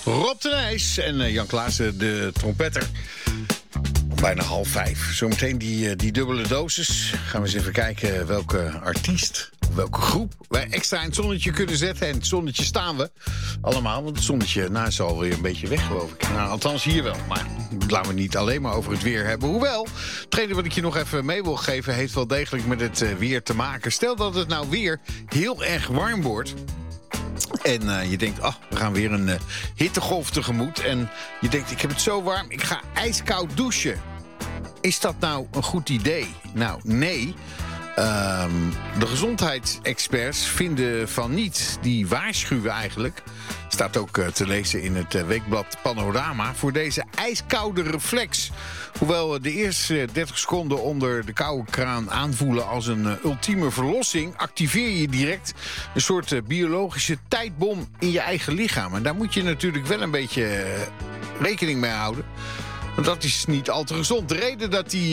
Rob de Nijs en Jan Klaassen, de trompetter. Bijna 4:30. Zometeen die dubbele dosis. Gaan we eens even kijken welke artiest, welke groep wij extra in het zonnetje kunnen zetten. En het zonnetje staan we allemaal, want het zonnetje is alweer een beetje weg, geloof ik. Nou, althans hier wel, maar laten we niet alleen maar over het weer hebben. Hoewel, het tweede wat ik je nog even mee wil geven heeft wel degelijk met het weer te maken. Stel dat het nou weer heel erg warm wordt. En je denkt, we gaan weer een hittegolf tegemoet. En je denkt, ik heb het zo warm, ik ga ijskoud douchen. Is dat nou een goed idee? Nou, nee. De gezondheidsexperts vinden van niet. Die waarschuwen eigenlijk. Staat ook te lezen in het weekblad Panorama. Voor deze ijskoude reflex. Hoewel de eerste 30 seconden onder de koude kraan aanvoelen als een ultieme verlossing, activeer je direct een soort biologische tijdbom in je eigen lichaam. En daar moet je natuurlijk wel een beetje rekening mee houden. Want dat is niet al te gezond. De reden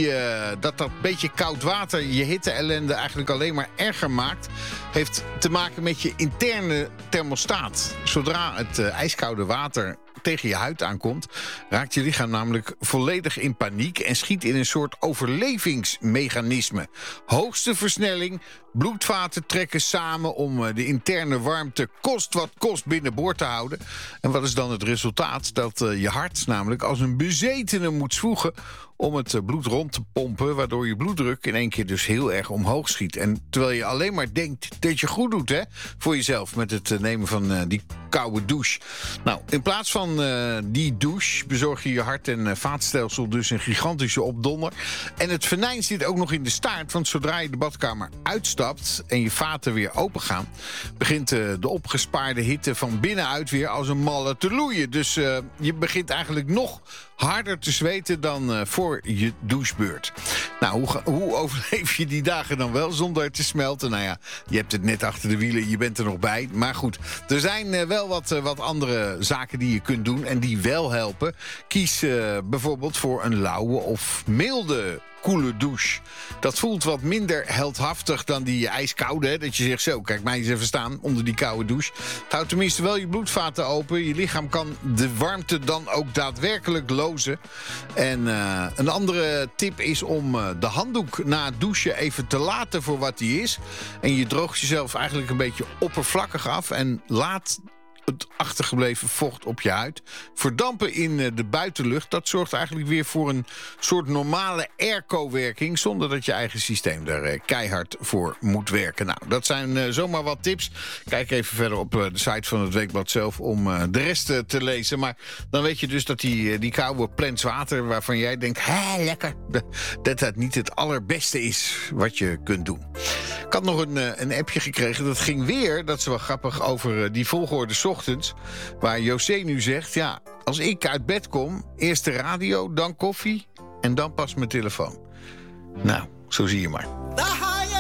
dat beetje koud water je hitte-ellende eigenlijk alleen maar erger maakt, heeft te maken met je interne thermostaat. Zodra het ijskoude water tegen je huid aankomt, raakt je lichaam namelijk volledig in paniek en schiet in een soort overlevingsmechanisme. Hoogste versnelling, bloedvaten trekken samen om de interne warmte kost wat kost binnenboord te houden. En wat is dan het resultaat? Dat je hart namelijk als een bezetene moet zwoegen om het bloed rond te pompen, waardoor je bloeddruk in één keer dus heel erg omhoog schiet. En terwijl je alleen maar denkt dat je goed doet, hè, voor jezelf met het nemen van die koude douche. Nou, in plaats van die douche bezorg je hart- en vaatstelsel dus een gigantische opdonder. En het venijn zit ook nog in de staart, want zodra je de badkamer uitstapt en je vaten weer open gaan, begint de opgespaarde hitte van binnenuit weer als een malle te loeien. Dus je begint eigenlijk nog harder te zweten dan voor je douchebeurt. Nou, hoe overleef je die dagen dan wel zonder te smelten? Nou ja, je hebt het net achter de wielen, je bent er nog bij. Maar goed, er zijn wel wat andere zaken die je kunt doen en die wel helpen. Kies bijvoorbeeld voor een lauwe of milde koele douche. Dat voelt wat minder heldhaftig dan die ijskoude. Hè? Dat je zegt, zo, kijk mij eens even staan onder die koude douche. Het houdt tenminste wel je bloedvaten open. Je lichaam kan de warmte dan ook daadwerkelijk lozen. En een andere tip is om de handdoek na het douchen even te laten voor wat die is. En je droogt jezelf eigenlijk een beetje oppervlakkig af en laat het achtergebleven vocht op je huid verdampen in de buitenlucht. Dat zorgt eigenlijk weer voor een soort normale airco-werking, zonder dat je eigen systeem daar keihard voor moet werken. Nou, dat zijn zomaar wat tips. Kijk even verder op de site van het Weekblad zelf om de rest te lezen. Maar dan weet je dus dat die koude plens water, waarvan jij denkt, lekker, dat het niet het allerbeste is wat je kunt doen. Ik had nog een appje gekregen, dat ging weer, dat is wel grappig, over die volgorde 's ochtends, waar José nu zegt, ja, als ik uit bed kom, eerst de radio, dan koffie en dan pas mijn telefoon. Nou, zo zie je maar.